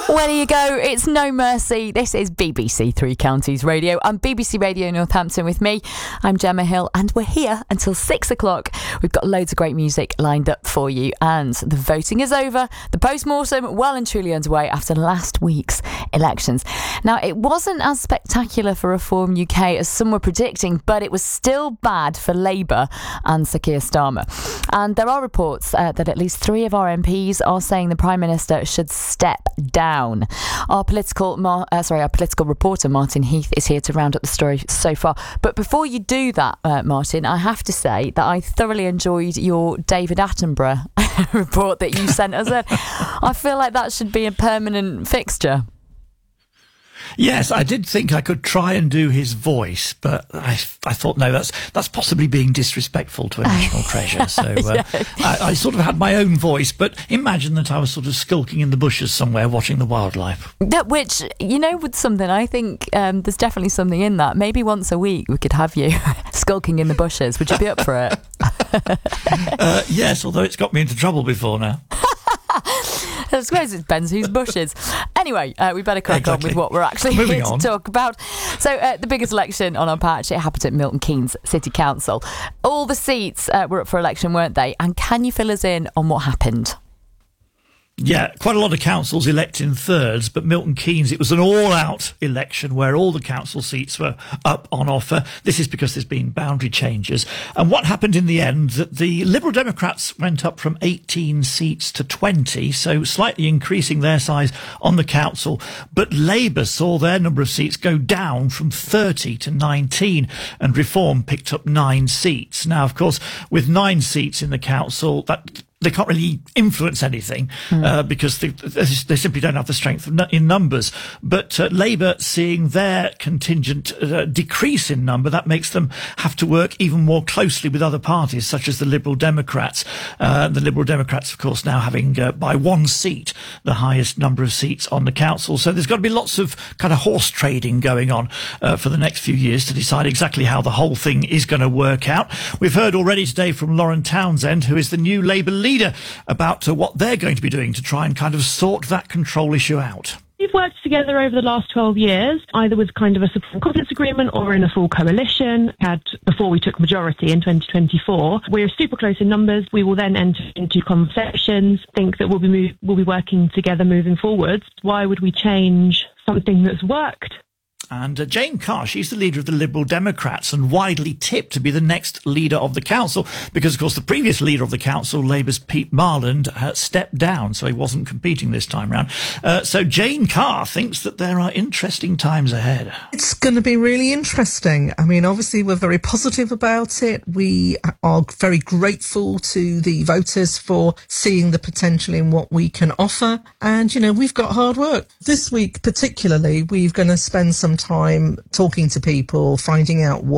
Well, there you go. It's No Mercy. This is BBC Three Counties Radio. I'm BBC Radio Northampton with me. I'm Gemma Hill, and we're here until 6 o'clock. We've got loads of great music lined up for you, and the voting is over. The post-mortem well and truly underway after last week's elections. Now, it wasn't as spectacular for Reform UK as some were predicting, but it was still bad for Labour and Sir Keir Starmer. And there are reports that at least 3 of our MPs are saying the Prime Minister should step down. Our political reporter Martin Heath is here to round up the story so far. But before you do that, Martin, I have to say that I thoroughly enjoyed your David Attenborough report that you sent us. I feel like that should be a permanent fixture. Yes, I did think I could try and do his voice, but I thought, no, that's possibly being disrespectful to a national treasure. So I sort of had my own voice, but imagine that I was sort of skulking in the bushes somewhere watching the wildlife. Which, with something, I think there's definitely something in that. Maybe once a week we could have you skulking in the bushes. Would you be up for it? Yes, although it's got me into trouble before now. I suppose it depends whose bushes. Anyway, we better crack on with what we're actually here to talk about. So the biggest election on our patch, it happened at Milton Keynes City Council. All the seats were up for election, weren't they? And can you fill us in on what happened? Yeah, quite a lot of councils elect in thirds, but Milton Keynes, it was an all-out election where all the council seats were up on offer. This is because there's been boundary changes. And what happened in the end, that the Liberal Democrats went up from 18 seats to 20, so slightly increasing their size on the council. But Labour saw their number of seats go down from 30 to 19, and Reform picked up 9 seats. Now, of course, with 9 seats in the council, they can't really influence anything because they simply don't have the strength in numbers. But Labour, seeing their contingent decrease in number, that makes them have to work even more closely with other parties, such as the Liberal Democrats. The Liberal Democrats, of course, now having by 1 seat the highest number of seats on the council. So there's got to be lots of kind of horse trading going on for the next few years to decide exactly how the whole thing is going to work out. We've heard already today from Lauren Townsend, who is the new Labour leader, about what they're going to be doing to try and kind of sort that control issue out. We've worked together over the last 12 years, either with kind of a support confidence agreement or in a full coalition. Before we took majority in 2024, we're super close in numbers. We will then enter into conversations, think that we'll be working together moving forwards. Why would we change something that's worked? And Jane Carr, she's the leader of the Liberal Democrats and widely tipped to be the next leader of the council because, of course, the previous leader of the council, Labour's Pete Marland, stepped down, so he wasn't competing this time round. So Jane Carr thinks that there are interesting times ahead. It's going to be really interesting. I mean, obviously, we're very positive about it. We are very grateful to the voters for seeing the potential in what we can offer. And, we've got hard work. This week, particularly, we're going to spend some time talking to people, finding out what